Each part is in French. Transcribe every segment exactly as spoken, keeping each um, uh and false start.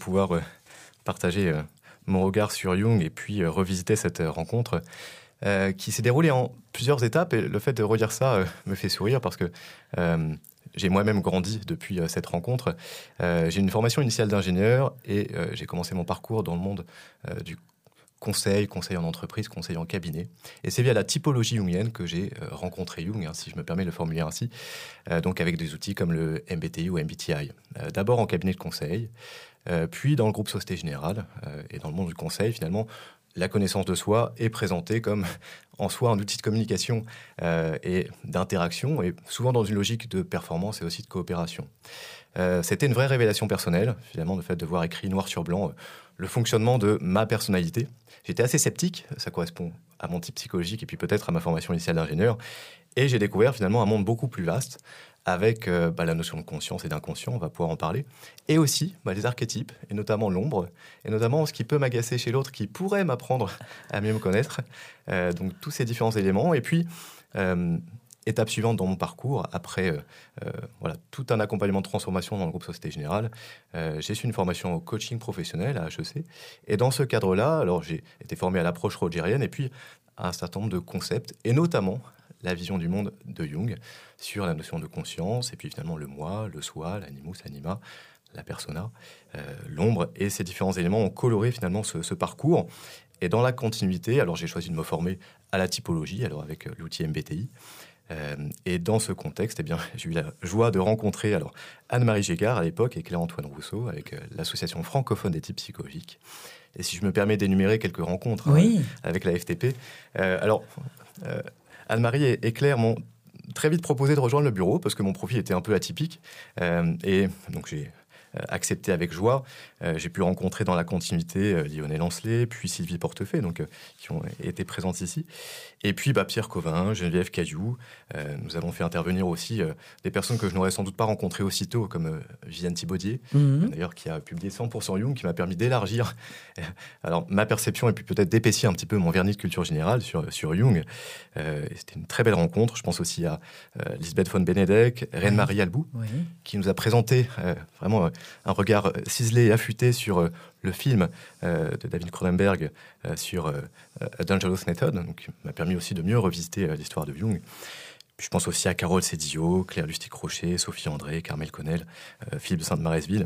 pouvoir euh, partager euh, mon regard sur Jung et puis euh, revisiter cette euh, rencontre euh, qui s'est déroulée en plusieurs étapes. Et le fait de relire ça euh, me fait sourire parce que euh, j'ai moi-même grandi depuis euh, cette rencontre. Euh, j'ai une formation initiale d'ingénieur et euh, j'ai commencé mon parcours dans le monde euh, du conseil, conseil en entreprise, conseil en cabinet. Et c'est via la typologie jungienne que j'ai euh, rencontré Jung, hein, si je me permets de le formuler ainsi, euh, donc avec des outils comme le M B T I ou M B T I. Euh, d'abord en cabinet de conseil, euh, puis dans le groupe Société Générale euh, et dans le monde du conseil, finalement, la connaissance de soi est présentée comme en soi un outil de communication euh, et d'interaction, et souvent dans une logique de performance et aussi de coopération. Euh, c'était une vraie révélation personnelle, finalement, le fait de voir écrit noir sur blanc euh, le fonctionnement de ma personnalité. J'étais assez sceptique, ça correspond à mon type psychologique et puis peut-être à ma formation initiale d'ingénieur. Et j'ai découvert finalement un monde beaucoup plus vaste avec euh, bah, la notion de conscience et d'inconscient, on va pouvoir en parler, et aussi bah, les archétypes, et notamment l'ombre, et notamment ce qui peut m'agacer chez l'autre, qui pourrait m'apprendre à mieux me connaître. Euh, donc tous ces différents éléments. Et puis, euh, étape suivante dans mon parcours, après euh, euh, voilà, tout un accompagnement de transformation dans le groupe Société Générale, euh, j'ai suivi une formation au coaching professionnel à H E C. Et dans ce cadre-là, alors j'ai été formé à l'approche rogerienne et puis à un certain nombre de concepts, et notamment la vision du monde de Jung sur la notion de conscience, et puis finalement le moi, le soi, l'animus, l'anima, la persona, euh, l'ombre, et ces différents éléments ont coloré finalement ce, ce parcours. Et dans la continuité, alors j'ai choisi de me former à la typologie, alors avec euh, l'outil M B T I. Euh, et dans ce contexte, eh bien, j'ai eu la joie de rencontrer alors Anne-Marie Gégard à l'époque et Claire-Antoine Rousseau avec euh, l'association francophone des types psychologiques. Et si je me permets d'énumérer quelques rencontres oui. hein, avec la F T P, euh, alors euh, Anne-Marie et, et Claire m'ont très vite proposé de rejoindre le bureau parce que mon profil était un peu atypique. Euh, et donc j'ai accepté avec joie. Euh, j'ai pu rencontrer dans la continuité euh, Lionel Ancelet, puis Sylvie Portefeuille, donc, euh, qui ont été présentes ici. Et puis bah, Pierre Covin, Geneviève Cailloux. Euh, nous avons fait intervenir aussi euh, des personnes que je n'aurais sans doute pas rencontrées aussitôt, comme euh, Viviane Thibaudier, mm-hmm. d'ailleurs, qui a publié cent pour cent Jung, qui m'a permis d'élargir euh, alors, ma perception et puis peut-être d'épaissir un petit peu mon vernis de culture générale sur, sur Jung. Euh, c'était une très belle rencontre. Je pense aussi à euh, Lisbeth von Benedek, Reine-Marie oui. Albou, oui. qui nous a présenté euh, vraiment... Euh, un regard ciselé et affûté sur euh, le film euh, de David Cronenberg euh, sur euh, A Dangerous Method, donc qui m'a permis aussi de mieux revisiter euh, l'histoire de Jung. Puis je pense aussi à Carole Sédillo, Claire Lustig-Rocher, Sophie André, Carmel Connel, euh, Philippe de Sainte-Maresville.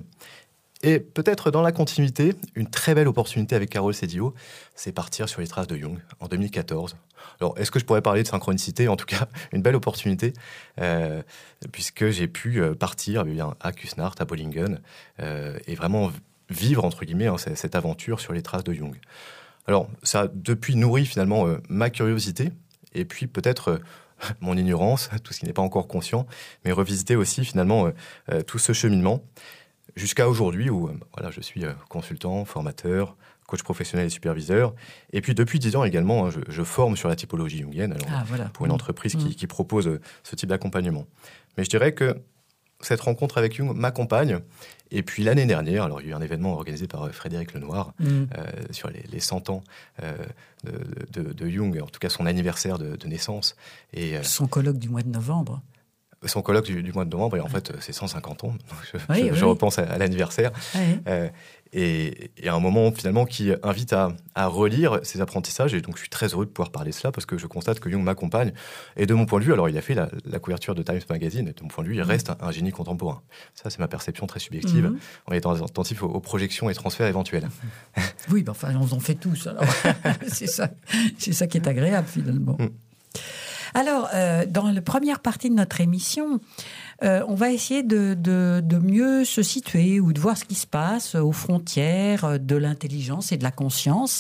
Et peut-être dans la continuité, une très belle opportunité avec Carole Sédillo, c'est partir sur les traces de Jung en deux mille quatorze. Alors, est-ce que je pourrais parler de synchronicité ? En tout cas, une belle opportunité, euh, puisque j'ai pu partir eh bien, à Kusnacht, à Bollingen, euh, et vraiment vivre, entre guillemets, hein, cette aventure sur les traces de Jung. Alors, ça a depuis nourri finalement euh, ma curiosité, et puis peut-être euh, mon ignorance, tout ce qui n'est pas encore conscient, mais revisiter aussi finalement euh, euh, tout ce cheminement, jusqu'à aujourd'hui où euh, voilà, je suis euh, consultant, formateur, coach professionnel et superviseur. Et puis depuis dix ans également, hein, je, je forme sur la typologie jungienne alors, ah, voilà. pour une entreprise mmh. qui, qui propose euh, ce type d'accompagnement. Mais je dirais que cette rencontre avec Jung m'accompagne. Et puis l'année dernière, alors il y a eu un événement organisé par Frédéric Lenoir mmh. euh, sur les, les cent ans euh, de, de, de Jung, en tout cas son anniversaire de, de naissance. Et, euh, son colloque du mois de novembre. Son colloque du, du mois de novembre, et en fait, c'est cent cinquante ans. Donc je, oui, je, oui. je repense à, à l'anniversaire. Oui. Euh, et, et à un moment, finalement, qui invite à, à relire ses apprentissages. Et donc, je suis très heureux de pouvoir parler de cela parce que je constate que Jung m'accompagne. Et de mon point de vue, alors, il a fait la, la couverture de Times Magazine. Et de mon point de vue, il reste un, un génie contemporain. Ça, c'est ma perception très subjective, mm-hmm. en étant attentif aux, aux projections et transferts éventuels. Oui, ben, enfin, on en fait tous. Alors. c'est, ça, c'est ça qui est agréable, finalement. Mm. Alors, euh, dans la première partie de notre émission, euh, on va essayer de, de, de mieux se situer ou de voir ce qui se passe aux frontières de l'intelligence et de la conscience.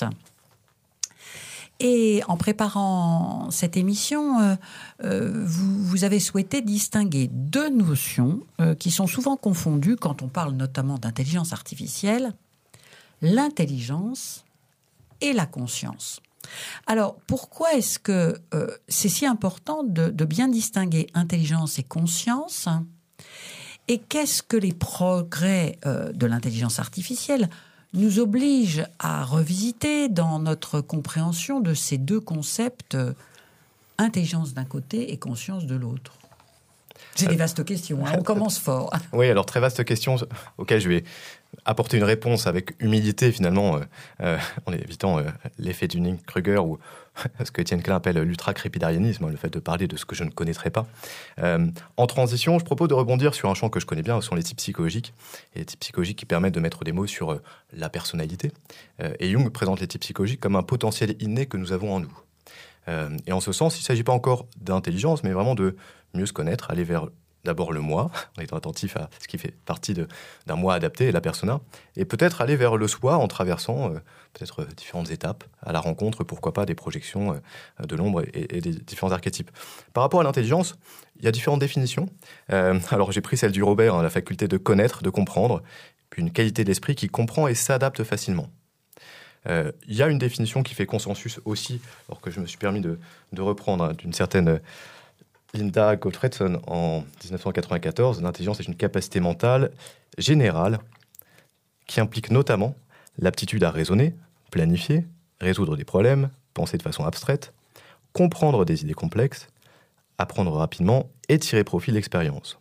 Et en préparant cette émission, euh, euh, vous, vous avez souhaité distinguer deux notions euh, qui sont souvent confondues quand on parle notamment d'intelligence artificielle, l'intelligence et la conscience. Alors, pourquoi est-ce que euh, c'est si important de, de bien distinguer intelligence et conscience ? Et qu'est-ce que les progrès euh, de l'intelligence artificielle nous obligent à revisiter dans notre compréhension de ces deux concepts, euh, intelligence d'un côté et conscience de l'autre ? C'est des vastes questions, hein, on commence fort. Oui, alors très vaste question auquel je vais apporter une réponse avec humilité, finalement, euh, euh, en évitant euh, l'effet Dunning-Kruger ou ce que Étienne Klein appelle l'ultra-crépidarianisme, le fait de parler de ce que je ne connaîtrais pas. Euh, en transition, je propose de rebondir sur un champ que je connais bien, ce sont les types psychologiques. Et les types psychologiques qui permettent de mettre des mots sur euh, la personnalité. Euh, et Jung présente les types psychologiques comme un potentiel inné que nous avons en nous. Euh, et en ce sens, il ne s'agit pas encore d'intelligence, mais vraiment de mieux se connaître, aller vers d'abord le moi, en étant attentif à ce qui fait partie de, d'un moi adapté, la persona, et peut-être aller vers le soi en traversant euh, peut-être euh, différentes étapes, à la rencontre, pourquoi pas, des projections euh, de l'ombre et, et des différents archétypes. Par rapport à l'intelligence, il y a différentes définitions. Euh, alors j'ai pris celle du Robert, hein, la faculté de connaître, de comprendre, puis une qualité d'esprit qui comprend et s'adapte facilement. Euh, il y a une définition qui fait consensus aussi, alors que je me suis permis de, de reprendre hein, d'une certaine Linda Gottfredson en dix-neuf cent quatre-vingt-quatorze. L'intelligence est une capacité mentale générale qui implique notamment l'aptitude à raisonner, planifier, résoudre des problèmes, penser de façon abstraite, comprendre des idées complexes, apprendre rapidement et tirer profit de l'expérience.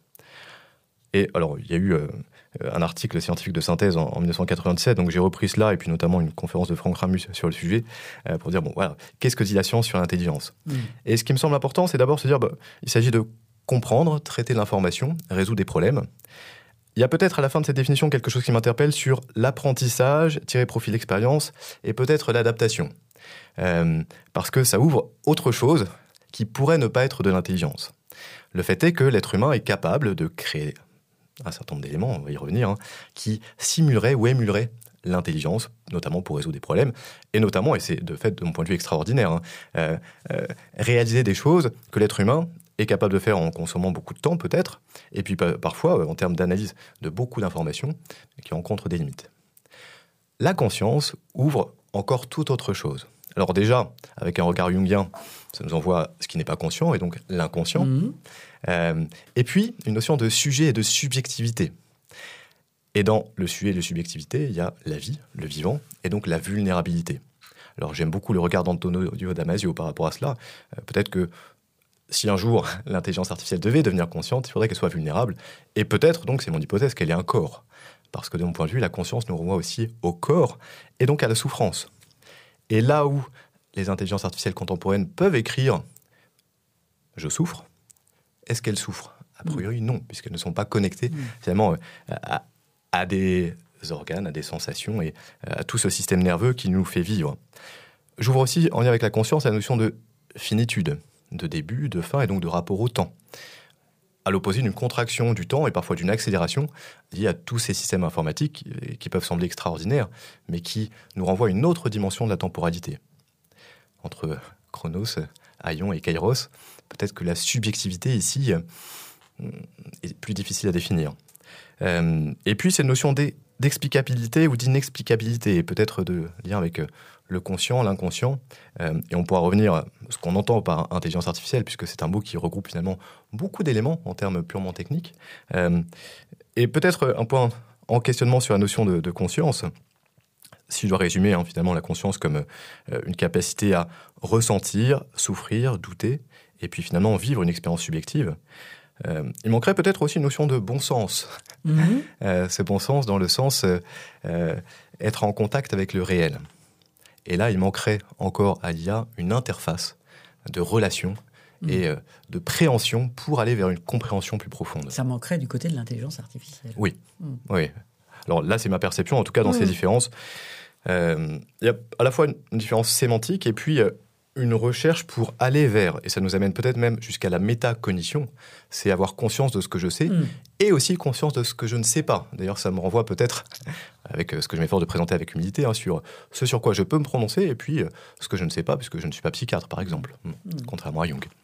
Et alors, il y a eu euh, un article scientifique de synthèse en, en dix-neuf cent quatre-vingt-dix-sept, donc j'ai repris cela, et puis notamment une conférence de Franck Ramus sur le sujet, euh, pour dire, bon, voilà, qu'est-ce que dit la science sur l'intelligence ? mmh. Et ce qui me semble important, c'est d'abord se dire, bah, il s'agit de comprendre, traiter l'information, résoudre des problèmes. Il y a peut-être à la fin de cette définition quelque chose qui m'interpelle sur l'apprentissage, tirer profit de l'expérience, et peut-être l'adaptation. Euh, parce que ça ouvre autre chose qui pourrait ne pas être de l'intelligence. Le fait est que l'être humain est capable de créer un certain nombre d'éléments, on va y revenir, hein, qui simuleraient ou émuleraient l'intelligence, notamment pour résoudre des problèmes, et notamment, et c'est de fait de mon point de vue extraordinaire, hein, euh, euh, réaliser des choses que l'être humain est capable de faire en consommant beaucoup de temps peut-être, et puis parfois euh, en termes d'analyse de beaucoup d'informations qui rencontrent des limites. La conscience ouvre encore toute autre chose. Alors déjà, avec un regard jungien, ça nous envoie ce qui n'est pas conscient, et donc l'inconscient. Mmh. Euh, et puis, une notion de sujet et de subjectivité. Et dans le sujet et la subjectivité, il y a la vie, le vivant, et donc la vulnérabilité. Alors j'aime beaucoup le regard d'Antonio Damasio par rapport à cela. Euh, peut-être que si un jour l'intelligence artificielle devait devenir consciente, il faudrait qu'elle soit vulnérable. Et peut-être, donc c'est mon hypothèse, qu'elle ait un corps. Parce que de mon point de vue, la conscience nous renvoie aussi au corps, et donc à la souffrance. Et là où les intelligences artificielles contemporaines peuvent écrire « je souffre », est-ce qu'elles souffrent ? A priori, non, puisqu'elles ne sont pas connectées mmh. finalement à, à des organes, à des sensations et à tout ce système nerveux qui nous fait vivre. J'ouvre aussi, en lien avec la conscience, la notion de finitude, de début, de fin et donc de rapport au temps. À l'opposé d'une contraction du temps et parfois d'une accélération liée à tous ces systèmes informatiques qui peuvent sembler extraordinaires, mais qui nous renvoient à une autre dimension de la temporalité. Entre Chronos, Aion et Kairos, peut-être que la subjectivité ici est plus difficile à définir. Euh, et puis cette notion d'explicabilité ou d'inexplicabilité, peut-être de lien avec le conscient, l'inconscient, euh, et on pourra revenir à ce qu'on entend par intelligence artificielle, puisque c'est un mot qui regroupe finalement beaucoup d'éléments en termes purement techniques. Euh, et peut-être un point en questionnement sur la notion de, de conscience. Si je dois résumer hein, finalement la conscience comme euh, une capacité à ressentir, souffrir, douter, et puis finalement vivre une expérience subjective, euh, il manquerait peut-être aussi une notion de bon sens. Mmh. Euh, ce bon sens dans le sens euh, euh, être en contact avec le réel. Et là, il manquerait encore à l'I A une interface de relation mmh. et euh, de préhension pour aller vers une compréhension plus profonde. Ça manquerait du côté de l'intelligence artificielle. Oui, mmh. oui. Alors là, c'est ma perception, en tout cas dans mmh. ces différences. Euh, il y a à la fois une, une différence sémantique et puis euh, une recherche pour aller vers, et ça nous amène peut-être même jusqu'à la métacognition, c'est avoir conscience de ce que je sais mmh. et aussi conscience de ce que je ne sais pas. D'ailleurs, ça me renvoie peut-être, avec ce que je m'efforce de présenter avec humilité, hein, sur ce sur quoi je peux me prononcer et puis euh, ce que je ne sais pas, puisque je ne suis pas psychiatre, par exemple, mmh. Mmh. contrairement à Jung.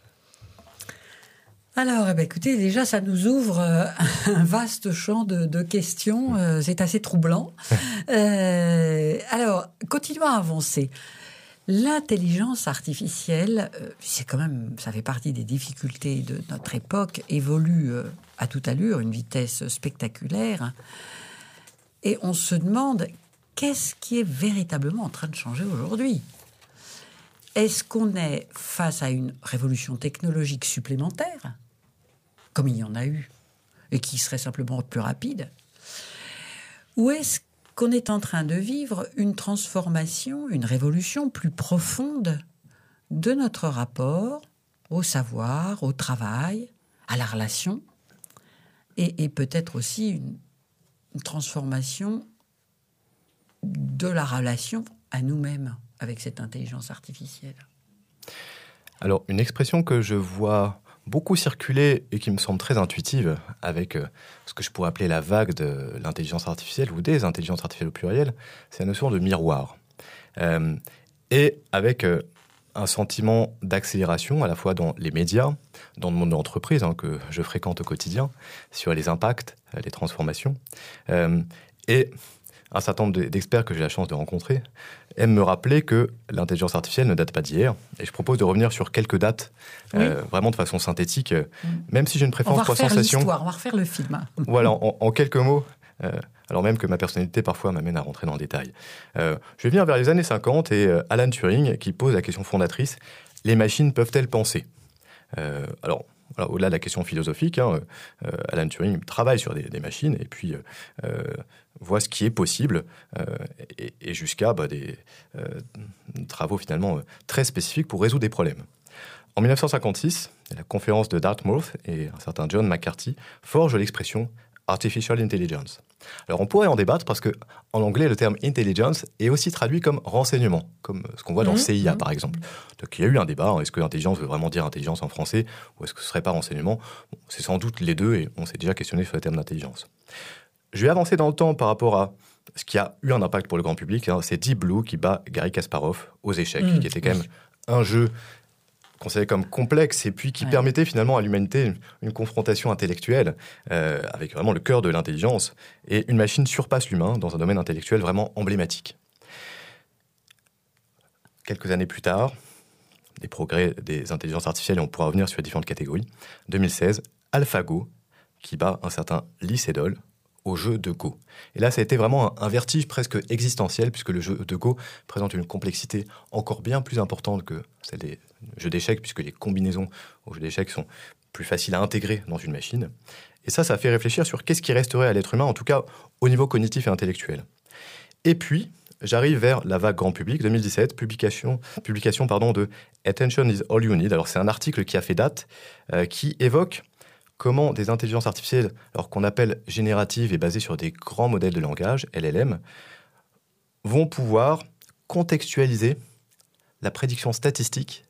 Alors, eh bien, écoutez, déjà, ça nous ouvre euh, un vaste champ de, de questions. Euh, c'est assez troublant. Euh, alors, continuons à avancer. L'intelligence artificielle, euh, c'est quand même, ça fait partie des difficultés de notre époque, évolue euh, à toute allure, une vitesse spectaculaire. Et on se demande, qu'est-ce qui est véritablement en train de changer aujourd'hui ? Est-ce qu'on est face à une révolution technologique supplémentaire, comme il y en a eu, et qui serait simplement plus rapide ? Ou est-ce qu'on est en train de vivre une transformation, une révolution plus profonde de notre rapport au savoir, au travail, à la relation, et, et peut-être aussi une, une transformation de la relation à nous-mêmes avec cette intelligence artificielle? Alors, une expression que je vois beaucoup circuler et qui me semble très intuitive avec euh, ce que je pourrais appeler la vague de l'intelligence artificielle ou des intelligences artificielles au pluriel, c'est la notion de miroir. Euh, et avec euh, un sentiment d'accélération à la fois dans les médias, dans le monde de l'entreprise hein, que je fréquente au quotidien, sur les impacts, euh, les transformations, euh, et un certain nombre d'experts que j'ai la chance de rencontrer aiment me rappeler que l'intelligence artificielle ne date pas d'hier. Et je propose de revenir sur quelques dates, oui. euh, vraiment de façon synthétique, mmh. même si j'ai une préférence pour sensation. On va refaire l'histoire, on va refaire le film. Voilà, en, en quelques mots, euh, alors même que ma personnalité parfois m'amène à rentrer dans le détail. Euh, je vais venir vers les années cinquante et euh, Alan Turing qui pose la question fondatrice, les machines peuvent-elles penser ? euh, Alors, Alors, au-delà de la question philosophique, hein, euh, Alan Turing travaille sur des, des machines et puis euh, voit ce qui est possible euh, et, et jusqu'à bah, des euh, travaux finalement euh, très spécifiques pour résoudre des problèmes. En dix-neuf cent cinquante-six, la conférence de Dartmouth et un certain John McCarthy forgent l'expression Artificial Intelligence. Alors on pourrait en débattre parce qu'en anglais, le terme intelligence est aussi traduit comme renseignement, comme ce qu'on voit dans mmh, C I A mmh. par exemple. Donc il y a eu un débat, est-ce que intelligence veut vraiment dire intelligence en français ou est-ce que ce ne serait pas renseignement ? Bon, c'est sans doute les deux et on s'est déjà questionné sur le terme d'intelligence. Je vais avancer dans le temps par rapport à ce qui a eu un impact pour le grand public, hein, c'est Deep Blue qui bat Garry Kasparov aux échecs, mmh. qui était quand même un jeu considéré comme complexe et puis qui ouais. permettait finalement à l'humanité une, une confrontation intellectuelle euh, avec vraiment le cœur de l'intelligence. Et une machine surpasse l'humain dans un domaine intellectuel vraiment emblématique. Quelques années plus tard, des progrès des intelligences artificielles, et on pourra revenir sur les différentes catégories. deux mille seize, AlphaGo, qui bat un certain Lee Sedol au jeu de Go. Et là, ça a été vraiment un, un vertige presque existentiel, puisque le jeu de Go présente une complexité encore bien plus importante que celle des jeux d'échecs, puisque les combinaisons aux jeux d'échecs sont plus faciles à intégrer dans une machine. Et ça, ça fait réfléchir sur qu'est-ce qui resterait à l'être humain, en tout cas au niveau cognitif et intellectuel. Et puis, j'arrive vers la vague grand public, deux mille dix-sept, publication, publication pardon, de Attention is all you need. Alors, c'est un article qui a fait date, euh, qui évoque comment des intelligences artificielles, alors qu'on appelle génératives et basées sur des grands modèles de langage, L L M, vont pouvoir contextualiser la prédiction statistique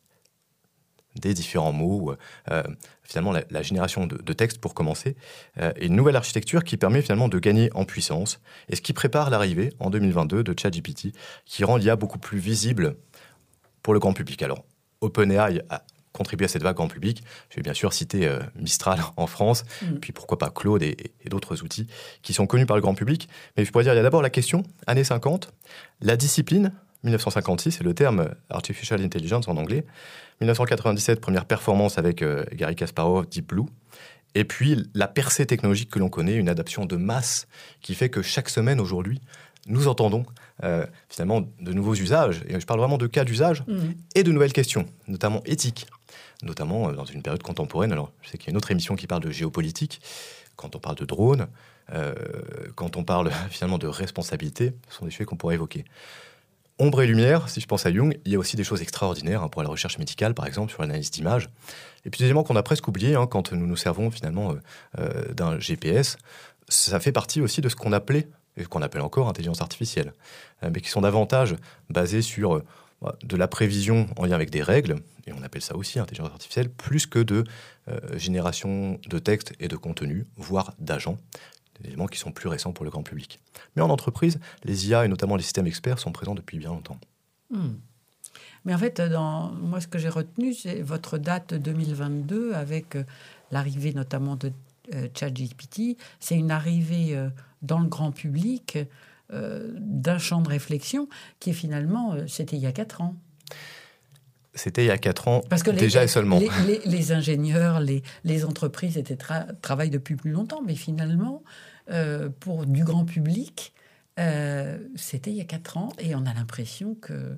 des différents mots, euh, finalement la, la génération de, de textes pour commencer, euh, et une nouvelle architecture qui permet finalement de gagner en puissance, et ce qui prépare l'arrivée en deux mille vingt-deux de ChatGPT, qui rend l'I A beaucoup plus visible pour le grand public. Alors, OpenAI a contribuer à cette vague grand public. Je vais bien sûr citer euh, Mistral en France, mmh. puis pourquoi pas Claude et, et d'autres outils qui sont connus par le grand public. Mais je pourrais dire, il y a d'abord la question, années cinquante, la discipline, dix-neuf cent cinquante-six, c'est le terme Artificial Intelligence en anglais. dix-neuf cent quatre-vingt-dix-sept, première performance avec euh, Garry Kasparov, Deep Blue. Et puis la percée technologique que l'on connaît, une adoption de masse qui fait que chaque semaine aujourd'hui, nous entendons euh, finalement de nouveaux usages, et je parle vraiment de cas d'usage, mmh. et de nouvelles questions, notamment éthiques, notamment euh, dans une période contemporaine. Alors, je sais qu'il y a une autre émission qui parle de géopolitique, quand on parle de drones, euh, quand on parle finalement de responsabilité, ce sont des sujets qu'on pourrait évoquer. Ombre et lumière, si je pense à Jung, il y a aussi des choses extraordinaires hein, pour la recherche médicale, par exemple, sur l'analyse d'images. Et puis des éléments qu'on a presque oubliés hein, quand nous nous servons finalement euh, euh, d'un G P S. Ça fait partie aussi de ce qu'on appelait et qu'on appelle encore intelligence artificielle, euh, mais qui sont davantage basées sur euh, de la prévision en lien avec des règles, et on appelle ça aussi intelligence artificielle, plus que de euh, génération de textes et de contenus, voire d'agents, des éléments qui sont plus récents pour le grand public. Mais en entreprise, les I A et notamment les systèmes experts sont présents depuis bien longtemps. Mmh. Mais en fait, dans, moi, ce que j'ai retenu, c'est votre date deux mille vingt-deux, avec euh, l'arrivée notamment de euh, ChatGPT. C'est une arrivée euh, dans le grand public euh, d'un champ de réflexion qui est finalement, euh, c'était il y a quatre ans. C'était il y a quatre ans, parce que déjà les, et seulement. Les, les, les ingénieurs, les, les entreprises étaient tra- travaillent depuis plus longtemps, mais finalement, euh, pour du grand public, euh, c'était il y a quatre ans, et on a l'impression que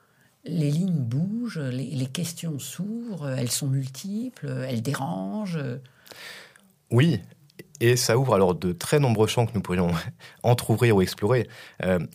les lignes bougent, les, les questions s'ouvrent, elles sont multiples, elles dérangent. Oui, et ça ouvre alors de très nombreux champs que nous pourrions entrouvrir ou explorer. Euh,